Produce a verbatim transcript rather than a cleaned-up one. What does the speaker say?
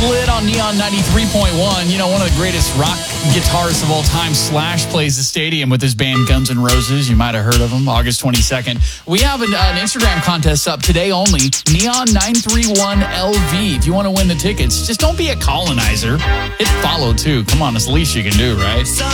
Lit on Neon ninety-three point one. You know, one of the greatest rock guitarists of all time, Slash, plays the stadium with his band Guns N' Roses. You might have heard of him. August twenty-second. We have an, an Instagram contest up today only. Neon nine three one L V. If you want to win the tickets, just don't be a colonizer. Hit follow, too. Come on, it's the least you can do, right?